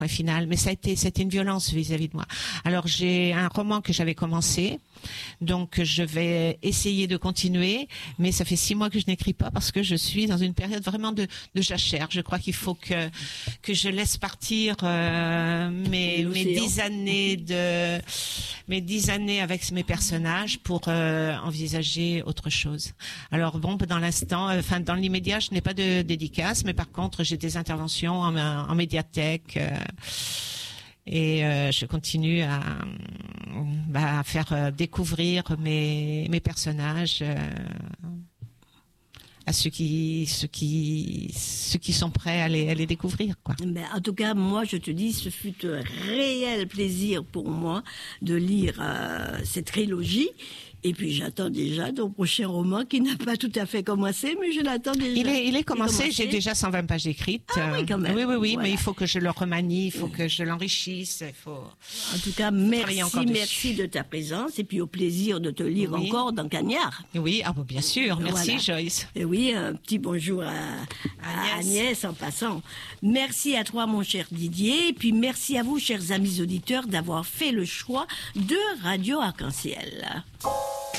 au final, mais c'était une violence vis-à-vis de moi. Alors j'ai un roman que j'avais commencé, donc je vais essayer de continuer, mais ça fait 6 mois que je n'écris pas parce que je suis dans une période vraiment de jachère. Je crois qu'il faut que je laisse partir mes 10 années avec mes personnages pour envisager autre chose. Alors bon, dans l'instant, dans l'immédiat, je n'ai pas de dédicace, mais par contre, j'ai des interventions en médiathèque. Et je continue à faire découvrir mes personnages à ceux qui sont prêts à les découvrir, quoi. Mais en tout cas, moi, je te dis, ce fut un réel plaisir pour moi de lire cette trilogie. Et puis j'attends déjà ton prochain roman qui n'a pas tout à fait commencé, mais je l'attends déjà. Il est commencé, j'ai déjà 120 pages écrites. Ah oui, quand même. Oui, voilà. Mais il faut que je le remanie, il faut que je l'enrichisse, il faut. En tout cas, merci de ta présence et puis au plaisir de te lire encore dans Cagnard. Oui, bien sûr, merci Joyce. Et oui, un petit bonjour à Agnès en passant. Merci à toi mon cher Didier, et puis merci à vous chers amis auditeurs d'avoir fait le choix de Radio Arc-en-Ciel.